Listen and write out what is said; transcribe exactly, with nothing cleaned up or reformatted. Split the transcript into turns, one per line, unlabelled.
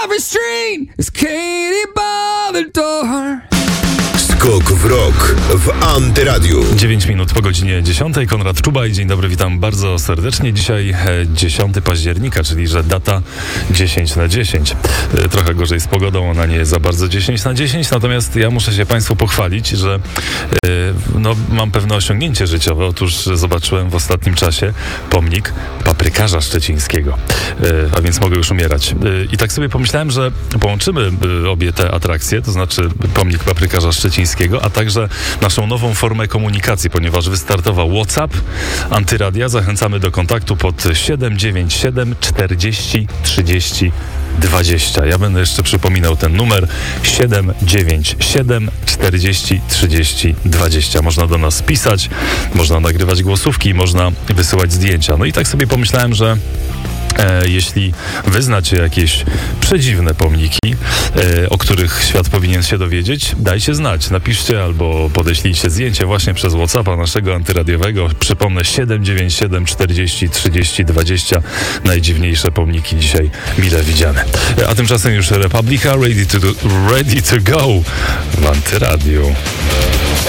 every street is Katie by the door.
Skok w rok w Antyradiu.
dziewięć minut po godzinie dziesiątej. Konrad Czubaj, dzień dobry, witam bardzo serdecznie. Dzisiaj dziesiątego października, czyli że data dziesięć na dziesięć. Trochę gorzej z pogodą, ona nie jest za bardzo dziesięć na dziesięć, natomiast ja muszę się Państwu pochwalić, że no, mam pewne osiągnięcie życiowe. Otóż zobaczyłem w ostatnim czasie pomnik paprykarza szczecińskiego, a więc mogę już umierać. I tak sobie pomyślałem, że połączymy obie te atrakcje, to znaczy pomnik paprykarza szczecińskiego, a także naszą nową formę komunikacji, ponieważ wystartował WhatsApp Antyradia. Zachęcamy do kontaktu pod siedem dziewięć siedem czterdzieści trzydzieści dwadzieścia. Ja będę jeszcze przypominał ten numer siedem dziewięć siedem czterdzieści trzydzieści dwadzieścia. Można do nas pisać, można nagrywać głosówki, można wysyłać zdjęcia. No i tak sobie pomyślałem, że E, jeśli wy znacie jakieś przedziwne pomniki, e, o których świat powinien się dowiedzieć, dajcie znać. Napiszcie albo podeślijcie zdjęcie właśnie przez WhatsAppa naszego antyradiowego. Przypomnę, siedem dziewięć siedem czterdzieści trzydzieści dwadzieścia. Najdziwniejsze pomniki dzisiaj mile widziane. E, a tymczasem już Republica ready to, do, ready to go w Antyradiu.